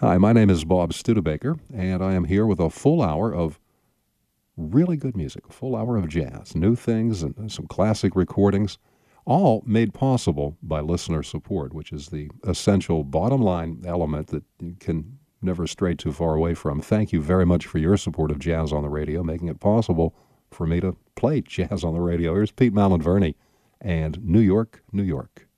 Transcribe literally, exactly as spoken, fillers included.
Hi, my name is Bob Studebaker, and I am here with a full hour of really good music, a full hour of jazz, new things, and some classic recordings, all made possible by listener support, which is the essential bottom line element that you can never stray too far away from. Thank you very much for your support of Jazz on the Radio, making it possible for me to play jazz on the radio. Here's Pete Malonverney and New York, New York.